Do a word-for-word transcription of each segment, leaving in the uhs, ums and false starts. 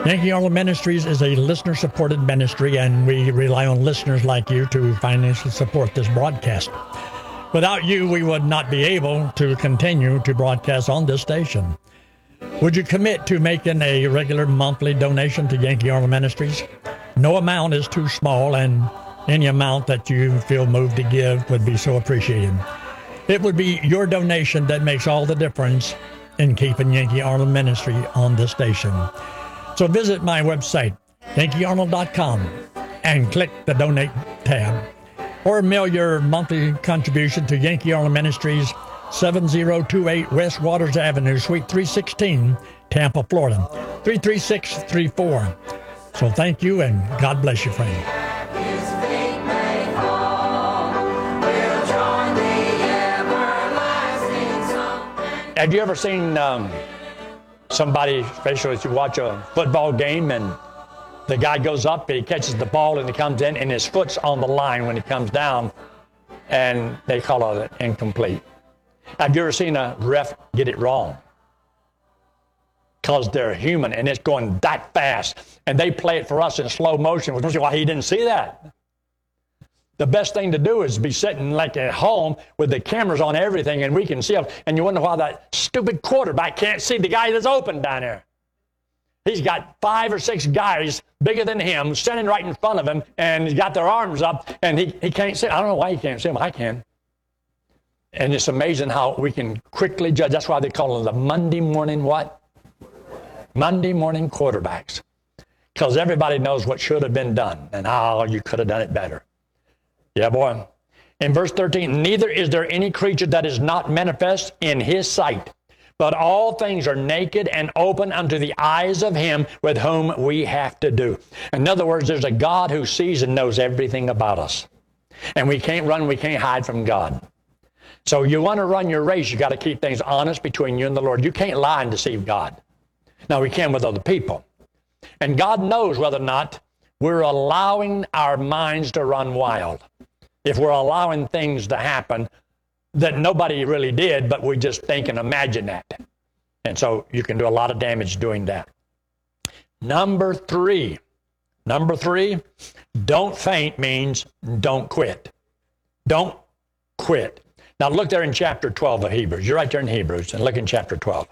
Yankee Arnold Ministries is a listener-supported ministry, and we rely on listeners like you to financially support this broadcast. Without you, we would not be able to continue to broadcast on this station. Would you commit to making a regular monthly donation to Yankee Arnold Ministries? No amount is too small, and any amount that you feel moved to give would be so appreciated. It would be your donation that makes all the difference in keeping Yankee Arnold Ministry on this station. So visit my website, Yankee Arnold dot com, and click the Donate tab. Or mail your monthly contribution to Yankee Arnold Ministries, seven oh two eight West Waters Avenue, Suite three sixteen, Tampa, Florida, three three six three four. So thank you, and God bless you, friend. Have you ever seen um, somebody, especially if you watch a football game, and the guy goes up, he catches the ball, and he comes in, and his foot's on the line when he comes down, and they call it incomplete? Have you ever seen a ref get it wrong? Because they're human, and it's going that fast, and they play it for us in slow motion. Why he didn't see that? The best thing to do is be sitting like at home with the cameras on everything, and we can see them. And you wonder why that stupid quarterback can't see the guy that's open down there. He's got five or six guys bigger than him standing right in front of him, and he's got their arms up, and he, he can't see. I don't know why he can't see them. I can. And it's amazing how we can quickly judge. That's why they call them the Monday morning what? Monday morning quarterbacks. Because everybody knows what should have been done and how you could have done it better. Yeah, boy. In verse thirteen, neither is there any creature that is not manifest in his sight, but all things are naked and open unto the eyes of him with whom we have to do. In other words, there's a God who sees and knows everything about us. And we can't run, we can't hide from God. So you want to run your race, you got to keep things honest between you and the Lord. You can't lie and deceive God. Now, we can with other people. And God knows whether or not we're allowing our minds to run wild. If we're allowing things to happen that nobody really did, but we just think and imagine that. And so you can do a lot of damage doing that. Number three. Number three, don't faint means don't quit. Don't quit. Now look there in chapter twelve of Hebrews. You're right there in Hebrews, and look in chapter twelve.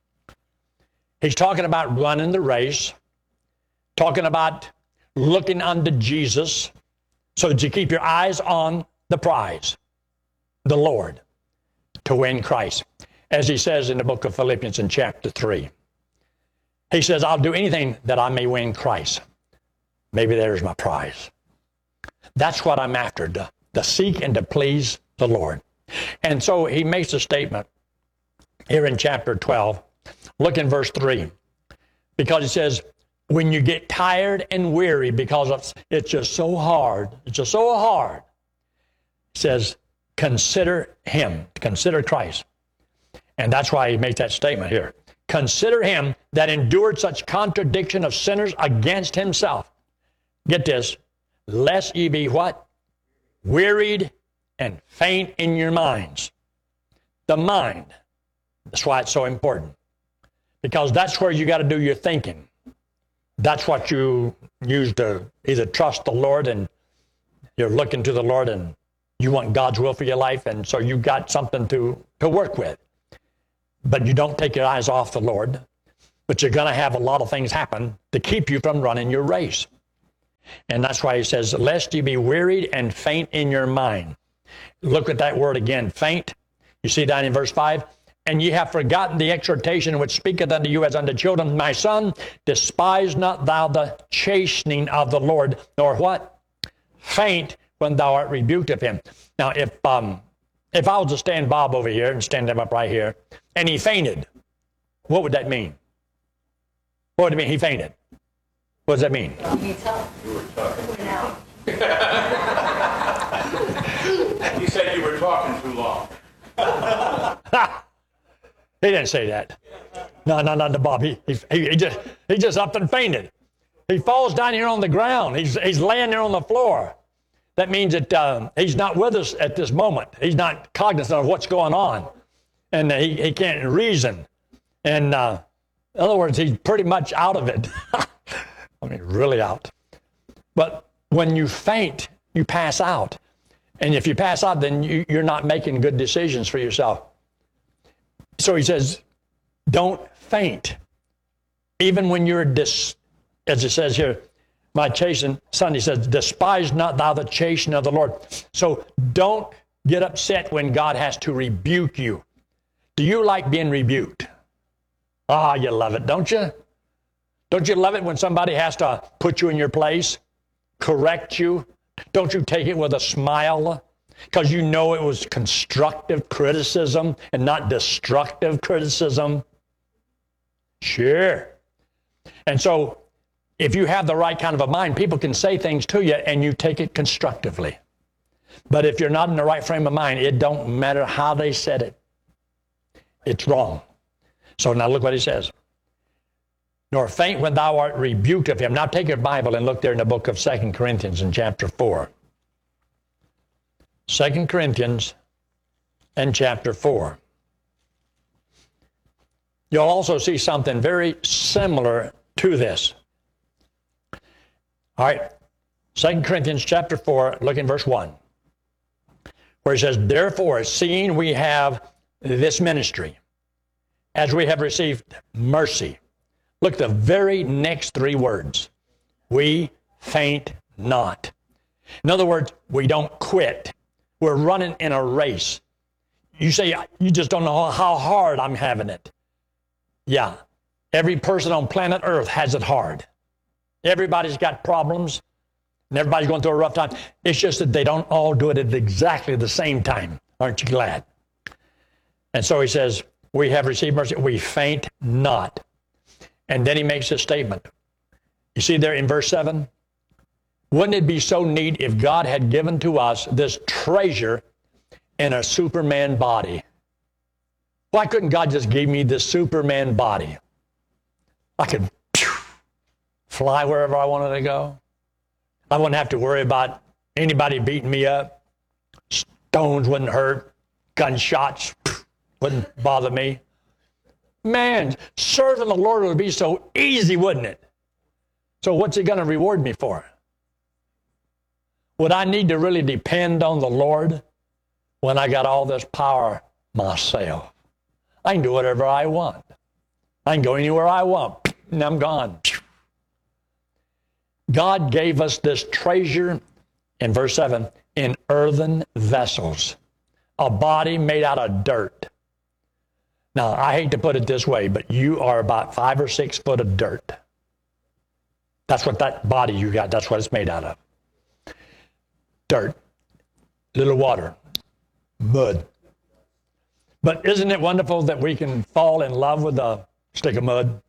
He's talking about running the race, talking about looking unto Jesus, so that you keep your eyes on the prize, the Lord, to win Christ. As he says in the book of Philippians in chapter three. He says, I'll do anything that I may win Christ. Maybe there's my prize. That's what I'm after, to, to seek and to please the Lord. And so he makes a statement here in chapter twelve. Look in verse three. Because he says, when you get tired and weary because it's, it's just so hard, it's just so hard, he says, consider him, consider Christ. And that's why he makes that statement here. Consider him that endured such contradiction of sinners against himself. Get this, lest ye be what? Wearied and faint in your minds. The mind. That's why it's so important. Because that's where you got to do your thinking. That's what you use to either trust the Lord, and you're looking to the Lord and you want God's will for your life, and so you've got something to, to work with. But you don't take your eyes off the Lord, but you're going to have a lot of things happen to keep you from running your race. And that's why he says, lest you be wearied and faint in your mind. Look at that word again, faint. You see down in verse five? And ye have forgotten the exhortation which speaketh unto you as unto children. My son, despise not thou the chastening of the Lord, nor what? Faint when thou art rebuked of him. Now, if um, if I was to stand Bob over here and stand him up right here, and he fainted, what would that mean? What would it mean? He fainted. What does that mean? You were talking. You said you were talking too long. He didn't say that. No, no, not to Bob. He, he, he, just, he just up and fainted. He falls down here on the ground. He's, he's laying there on the floor. That means that um, he's not with us at this moment. He's not cognizant of what's going on. And he, he can't reason. And uh, in other words, he's pretty much out of it. really out. But when you faint, you pass out. And if you pass out, then you, you're not making good decisions for yourself. So he says, don't faint. Even when you're, dis, as it says here, my chastened son, he says, despise not thou the chastening of the Lord. So don't get upset when God has to rebuke you. Do you like being rebuked? Ah, you love it, don't you? Don't you love it when somebody has to put you in your place, correct you? Don't you take it with a smile? Because you know it was constructive criticism and not destructive criticism? Sure. And so if you have the right kind of a mind, people can say things to you and you take it constructively. But if you're not in the right frame of mind, it don't matter how they said it. It's wrong. So now look what he says. Nor faint when thou art rebuked of him. Now take your Bible and look there in the book of Second Corinthians in chapter four. Second Corinthians and chapter four. You'll also see something very similar to this. All right, Second Corinthians chapter four, look in verse one, where it says, therefore, seeing we have this ministry, as we have received mercy. Look at the very next three words. We faint not. In other words, we don't quit. We're running in a race. You say, you just don't know how hard I'm having it. Yeah, every person on planet Earth has it hard. Everybody's got problems, and everybody's going through a rough time. It's just that they don't all do it at exactly the same time. Aren't you glad? And so he says, we have received mercy, we faint not. And then he makes a statement. You see there in verse seven? Wouldn't it be so neat if God had given to us this treasure in a Superman body? Why couldn't God just give me this Superman body? I could phew, fly wherever I wanted to go. I wouldn't have to worry about anybody beating me up. Stones wouldn't hurt. Gunshots phew, wouldn't bother me. Man, serving the Lord would be so easy, wouldn't it? So what's he going to reward me for? Would I need to really depend on the Lord when I got all this power myself? I can do whatever I want. I can go anywhere I want, and I'm gone. God gave us this treasure, in verse seven, in earthen vessels, a body made out of dirt. Now, I hate to put it this way, but you are about five or six foot of dirt. That's what that body you got, that's what it's made out of. Dirt, little water, mud. But isn't it wonderful that we can fall in love with a stick of mud?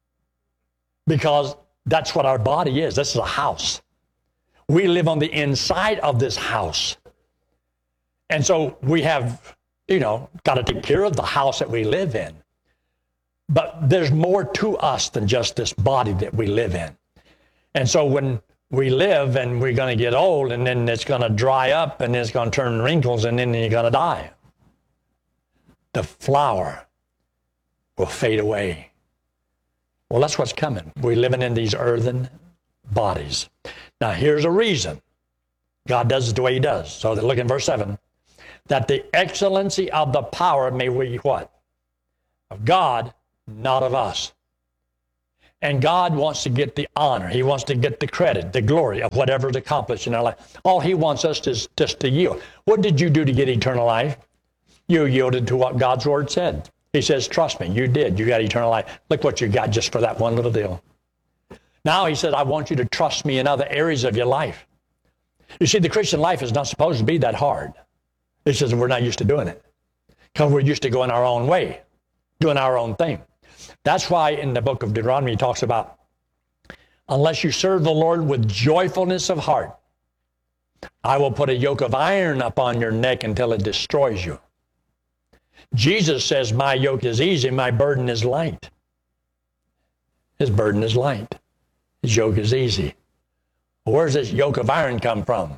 Because that's what our body is. This is a house. We live on the inside of this house. And so we have, you know, got to take care of the house that we live in. But there's more to us than just this body that we live in. And so when we live and we're going to get old, and then it's going to dry up and it's going to turn wrinkles, and then you're going to die. The flower will fade away. Well, that's what's coming. We're living in these earthen bodies. Now, here's a reason God does it the way he does. So look in verse seven. That the excellency of the power may be what? Of God, not of us. And God wants to get the honor. He wants to get the credit, the glory of whatever's accomplished in our life. All he wants us is just to yield. What did you do to get eternal life? You yielded to what God's word said. He says, trust me, you did. You got eternal life. Look what you got just for that one little deal. Now he said, I want you to trust me in other areas of your life. You see, the Christian life is not supposed to be that hard. It's just we're not used to doing it. Because we're used to going our own way, doing our own thing. That's why in the book of Deuteronomy he talks about, unless you serve the Lord with joyfulness of heart, I will put a yoke of iron upon your neck until it destroys you. Jesus says, my yoke is easy, my burden is light. His burden is light. His yoke is easy. Where does this yoke of iron come from?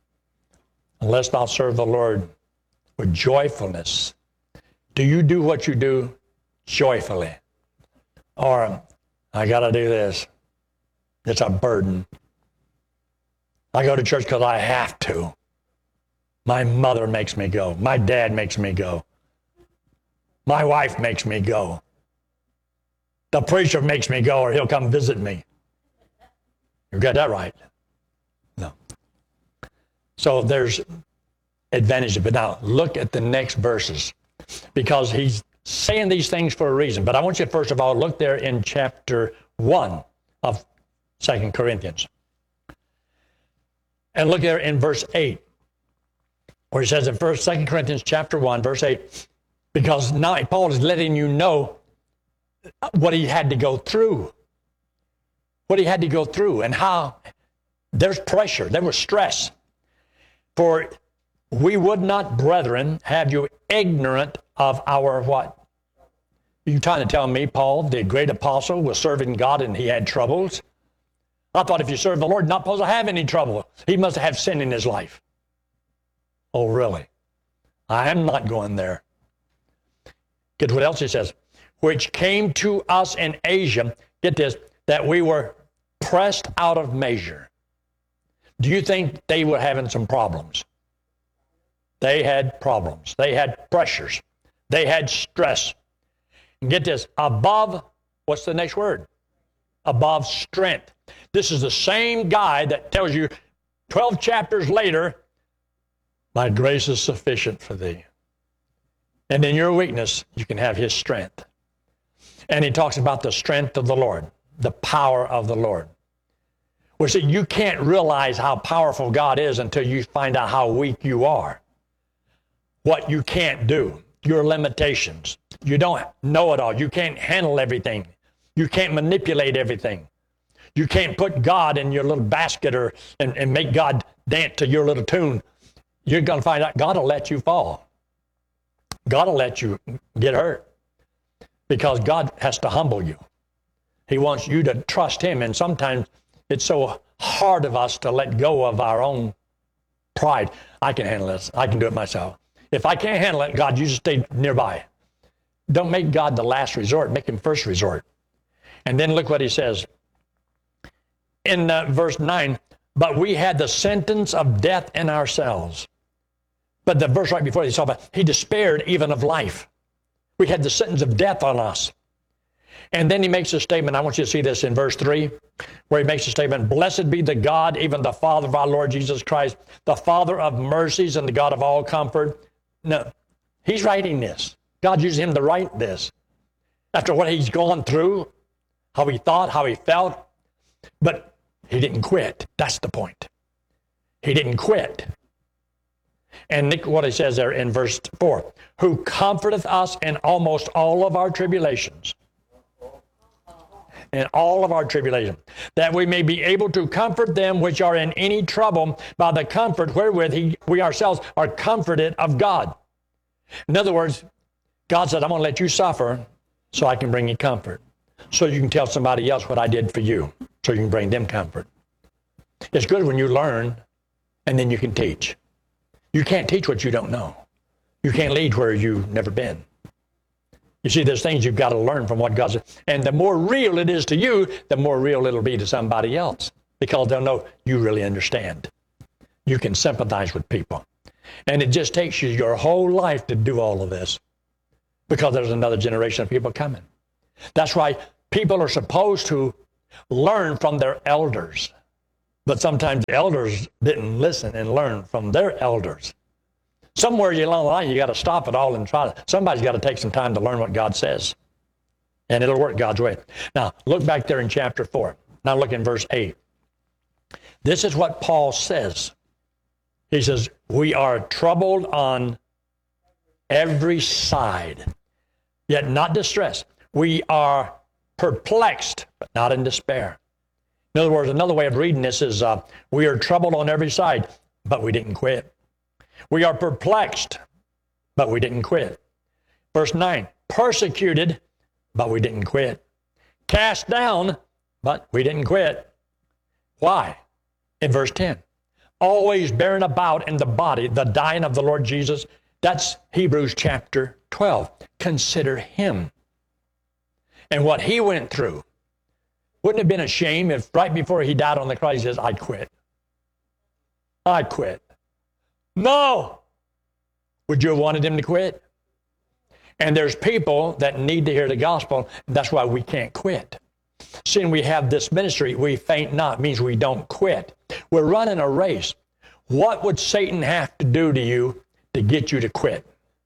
Unless thou serve the Lord with joyfulness. Do you do what you do joyfully? Or, I got to do this. It's a burden. I go to church because I have to. My mother makes me go. My dad makes me go. My wife makes me go. The preacher makes me go, or he'll come visit me. You got that right? No. So there's advantage. But now look at the next verses, because he's saying these things for a reason. But I want you to first of all look there in chapter one of Second Corinthians. And look there in verse eight, where he says in first, Second Corinthians chapter one, verse eight, because now Paul is letting you know what he had to go through. What he had to go through and how there's pressure, there was stress. For we would not, brethren, have you ignorant of our what? You trying to tell me Paul, the great apostle, was serving God and he had troubles? I thought if you serve the Lord, you're not supposed to have any trouble. He must have sin in his life. Oh, really? I am not going there. Get what else he says. Which came to us in Asia, get this, that we were pressed out of measure. Do you think they were having some problems? They had problems. They had pressures. They had stress. And get this, above, what's the next word? Above strength. This is the same guy that tells you twelve chapters later, my grace is sufficient for thee. And in your weakness, you can have his strength. And he talks about the strength of the Lord, the power of the Lord. Well, see, you can't realize how powerful God is until you find out how weak you are. What you can't do, your limitations. You don't know it all. You can't handle everything. You can't manipulate everything. You can't put God in your little basket or and, and make God dance to your little tune. You're going to find out God will let you fall. God will let you get hurt because God has to humble you. He wants you to trust him, and sometimes it's so hard of us to let go of our own pride. I can handle this. I can do it myself. If I can't handle it, God, you just stay nearby. Don't make God the last resort. Make him first resort. And then look what he says in uh, verse nine. But we had the sentence of death in ourselves. But the verse right before he saw about, he despaired even of life. We had the sentence of death on us. And then he makes a statement. I want you to see this in verse three, where he makes a statement. Blessed be the God, even the Father of our Lord Jesus Christ, the Father of mercies and the God of all comfort. No, he's writing this. God used him to write this. After what he's gone through, how he thought, how he felt. But he didn't quit. That's the point. He didn't quit. And look what he says there in verse four. Who comforteth us in almost all of our tribulations. In all of our tribulation, that we may be able to comfort them which are in any trouble by the comfort wherewith he, we ourselves are comforted of God. In other words, God said, I'm going to let you suffer so I can bring you comfort. So you can tell somebody else what I did for you, so you can bring them comfort. It's good when you learn and then you can teach. You can't teach what you don't know. You can't lead where you've never been. You see, there's things you've got to learn from what God said. And the more real it is to you, the more real it'll be to somebody else, because they'll know you really understand. You can sympathize with people. And it just takes you your whole life to do all of this, because there's another generation of people coming. That's why people are supposed to learn from their elders. But sometimes the elders didn't listen and learn from their elders. Somewhere along the line, you got to stop it all and try to, somebody's got to take some time to learn what God says. And it'll work God's way. Now, look back there in chapter four. Now look in verse eight. This is what Paul says. He says, we are troubled on every side, yet not distressed. We are perplexed, but not in despair. In other words, another way of reading this is, uh, we are troubled on every side, but we didn't quit. We are perplexed, but we didn't quit. Verse nine, persecuted, but we didn't quit. Cast down, but we didn't quit. Why? In verse ten, always bearing about in the body the dying of the Lord Jesus. That's Hebrews chapter twelve. Consider him and what he went through. Wouldn't it have been a shame if right before he died on the cross, he says, I quit. I quit. No. Would you have wanted him to quit? And there's people that need to hear the gospel. That's why we can't quit. Seeing we have this ministry, we faint not, means we don't quit. We're running a race. What would Satan have to do to you to get you to quit?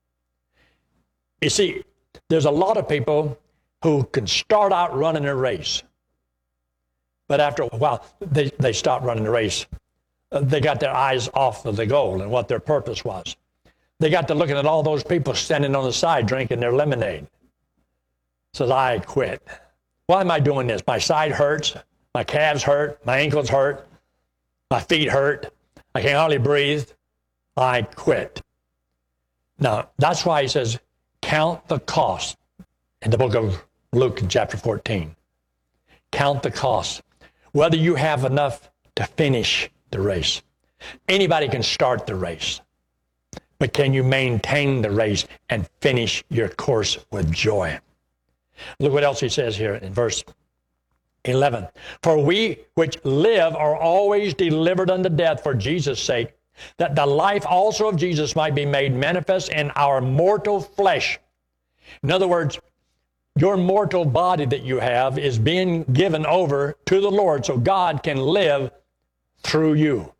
You see, there's a lot of people who can start out running a race, but after a while, they, they stop running the race. Uh, they got their eyes off of the goal and what their purpose was. They got to looking at all those people standing on the side drinking their lemonade. Says, I quit. Why am I doing this? My side hurts. My calves hurt. My ankles hurt. My feet hurt. I can hardly breathe. I quit. Now, that's why he says, count the cost in the book of Luke in chapter fourteen. Count the cost. Whether you have enough to finish the race. Anybody can start the race. But can you maintain the race and finish your course with joy? Look what else he says here in verse eleven. For we which live are always delivered unto death for Jesus' sake, that the life also of Jesus might be made manifest in our mortal flesh. In other words, your mortal body that you have is being given over to the Lord so God can live through you.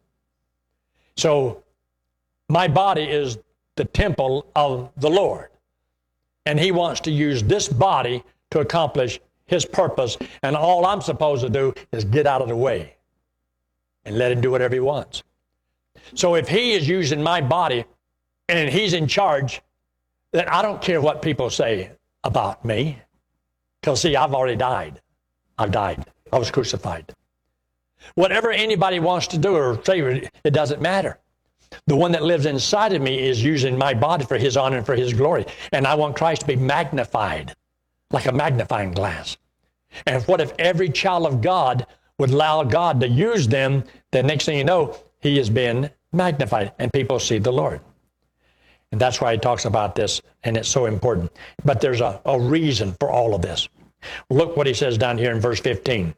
So my body is the temple of the Lord. And he wants to use this body to accomplish his purpose. And all I'm supposed to do is get out of the way and let him do whatever he wants. So if he is using my body and he's in charge, then I don't care what people say about me. Because, see, I've already died. I've died. I was crucified. Whatever anybody wants to do or say, it doesn't matter. The one that lives inside of me is using my body for his honor and for his glory. And I want Christ to be magnified like a magnifying glass. And what if every child of God would allow God to use them? The next thing you know, he has been magnified and people see the Lord. And that's why he talks about this, and it's so important. But there's a, a reason for all of this. Look what he says down here in verse fifteen.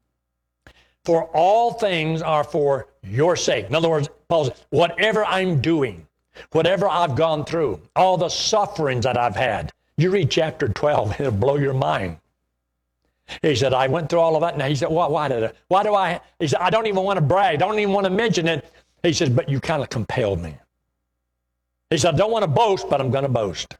For all things are for your sake. In other words, Paul says, whatever I'm doing, whatever I've gone through, all the sufferings that I've had, you read chapter twelve, it'll blow your mind. He said, I went through all of that. Now he said, why, why did I, why do I, he said, I don't even want to brag. I don't even want to mention it. He says, but you kind of compelled me. He said, I don't want to boast, but I'm going to boast.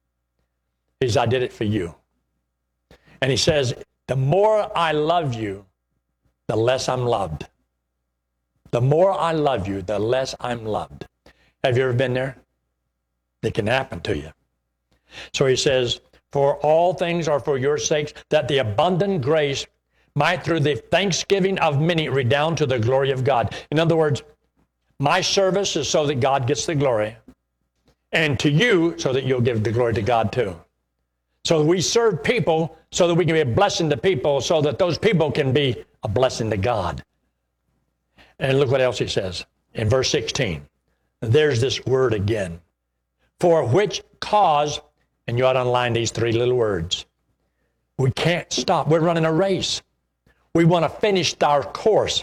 He said, I did it for you. And he says, the more I love you, the less I'm loved. The more I love you, the less I'm loved. Have you ever been there? It can happen to you. So he says, for all things are for your sakes, that the abundant grace might through the thanksgiving of many redound to the glory of God. In other words, my service is so that God gets the glory. And to you, so that you'll give the glory to God too. So we serve people so that we can be a blessing to people, so that those people can be a blessing to God. And look what else he says in verse sixteen. There's this word again. For which cause, and you ought to underline these three little words. We can't stop. We're running a race. We want to finish our course.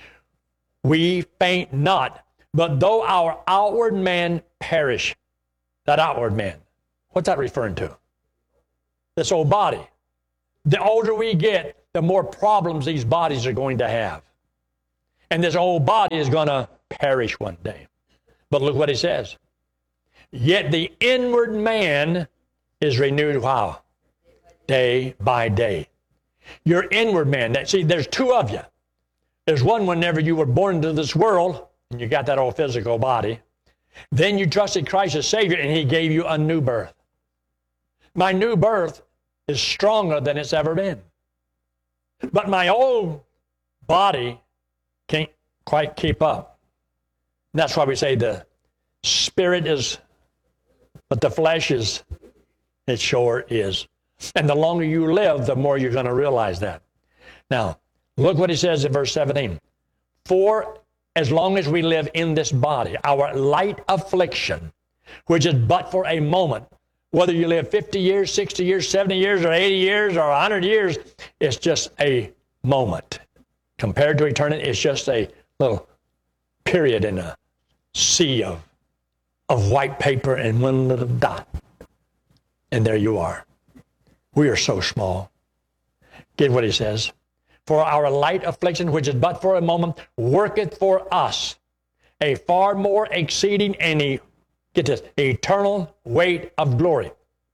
We faint not, but though our outward man perish, that outward man, what's that referring to? This old body. The older we get, the more problems these bodies are going to have. And this old body is going to perish one day. But look what he says. Yet the inward man is renewed how? Day by day. Your inward man. See, there's two of you. There's one whenever you were born into this world, and you got that old physical body. Then you trusted Christ as Savior, and he gave you a new birth. My new birth is stronger than it's ever been. But my old body can't quite keep up. And that's why we say the spirit is, but the flesh is, it sure is. And the longer you live, the more you're going to realize that. Now, look what he says in verse seventeen. For as long as we live in this body, our light affliction, which is but for a moment, whether you live fifty years, sixty years, seventy years, or eighty years, or one hundred years, it's just a moment. Compared to eternity, it's just a little period in a sea of, of white paper and one little dot. And there you are. We are so small. Get what he says. For our light affliction, which is but for a moment, worketh for us a far more exceeding and, e- get this, eternal weight of glory.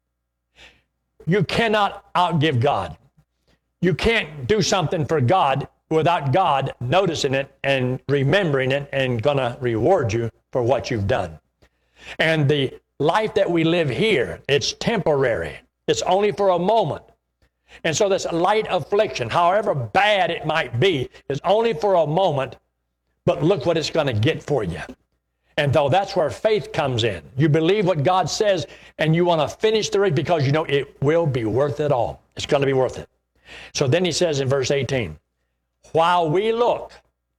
You cannot outgive God. You can't do something for God without God noticing it and remembering it and going to reward you for what you've done. And the life that we live here, it's temporary. It's only for a moment. And so this light affliction, however bad it might be, is only for a moment, but look what it's going to get for you. And though that's where faith comes in. You believe what God says, and you want to finish the race because you know it will be worth it all. It's going to be worth it. So then he says in verse eighteen, while we look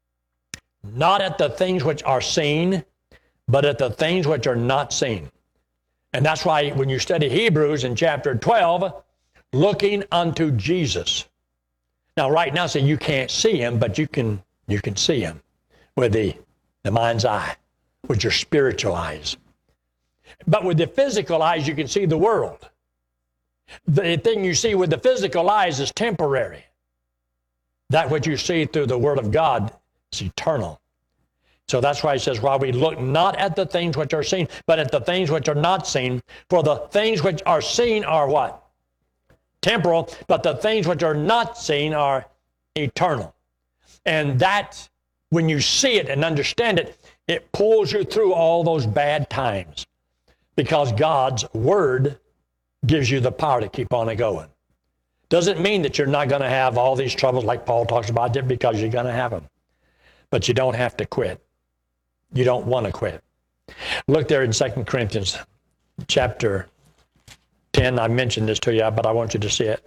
not at the things which are seen, but at the things which are not seen. And that's why when you study Hebrews in chapter twelve, looking unto Jesus. Now, right now, say you can't see him, but you can you can see him with the, the mind's eye, with your spiritual eyes. But with the physical eyes, you can see the world. The thing you see with the physical eyes is temporary. That which you see through the Word of God is eternal. So that's why he says, while we look not at the things which are seen, but at the things which are not seen, for the things which are seen are what? Temporal, but the things which are not seen are eternal. And that, when you see it and understand it, it pulls you through all those bad times because God's Word gives you the power to keep on going. Doesn't mean that you're not going to have all these troubles like Paul talks about, just because you're going to have them. But you don't have to quit. You don't want to quit. Look there in Second Corinthians chapter ten. I mentioned this to you, but I want you to see it.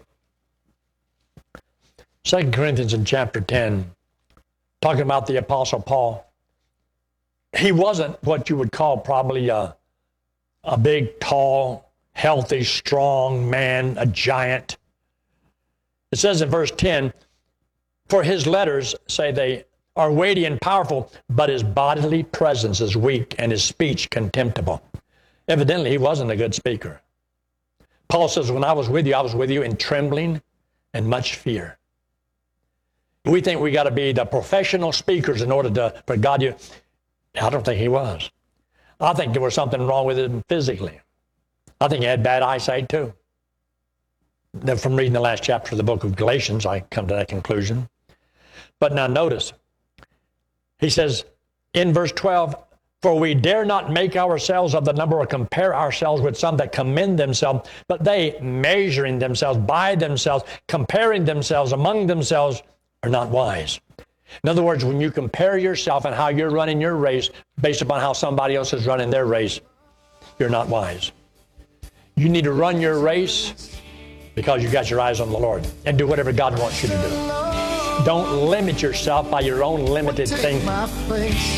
Second Corinthians in chapter ten, talking about the Apostle Paul. He wasn't what you would call probably a, a big, tall, healthy, strong man, a giant. It says in verse ten, for his letters, say they, are weighty and powerful, but his bodily presence is weak and his speech contemptible. Evidently, he wasn't a good speaker. Paul says, when I was with you, I was with you in trembling and much fear. We think we got to be the professional speakers in order to, for God to, I don't think he was. I think there was something wrong with him physically. I think he had bad eyesight too. From reading the last chapter of the book of Galatians, I come to that conclusion. But now notice, he says in verse twelve, for we dare not make ourselves of the number or compare ourselves with some that commend themselves, but they, measuring themselves by themselves, comparing themselves among themselves, are not wise. In other words, when you compare yourself and how you're running your race based upon how somebody else is running their race, you're not wise. You need to run your race because you got your eyes on the Lord and do whatever God wants you to do. Don't limit yourself by your own limited thinking. My place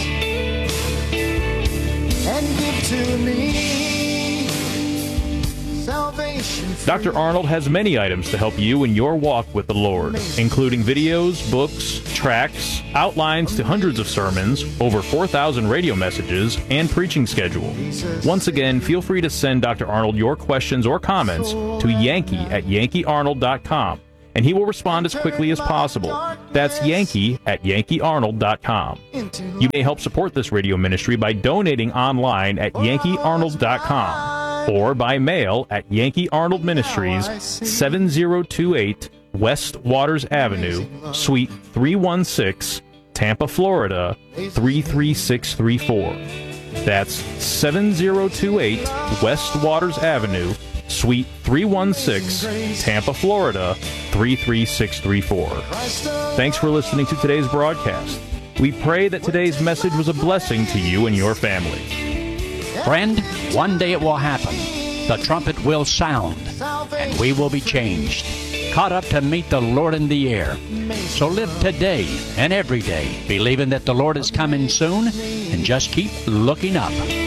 and give to me salvation. Doctor Arnold has many items to help you in your walk with the Lord, including videos, books, tracts, outlines to hundreds of sermons, over four thousand radio messages, and preaching schedule. Once again, feel free to send Doctor Arnold your questions or comments to Yankee at Yankee Arnold dot com, and he will respond as quickly as possible. That's Yankee at Yankee Arnold dot com. You may help support this radio ministry by donating online at Yankee Arnold dot com or by mail at Yankee Arnold Ministries, seven oh two eight West Waters Avenue, Suite three one six, Tampa, Florida, three three six three four. That's seven oh two eight West Waters Avenue, Suite three one six, Tampa, Florida, three three six three four. Thanks for listening to today's broadcast. We pray that today's message was a blessing to you and your family. Friend, one day it will happen. The trumpet will sound, and we will be changed, caught up to meet the Lord in the air. So live today and every day, believing that the Lord is coming soon, and just keep looking up.